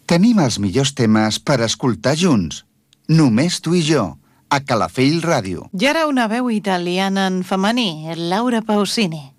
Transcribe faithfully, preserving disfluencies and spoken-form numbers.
Tenim els millors temes per escoltar junts. Només tu i jo, a Calafell Ràdio. I ara una veu italiana en femení, Laura Pausini.